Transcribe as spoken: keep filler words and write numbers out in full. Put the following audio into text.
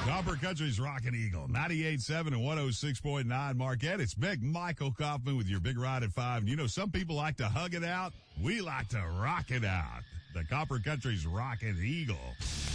Copper Country's Rockin' Eagle, ninety-eight point seven and one oh six point nine Marquette. It's Big Michael Kaufman with your Big Ride at five. And you know, some people like to hug it out. We like to rock it out. The Copper Country's Rockin' Eagle.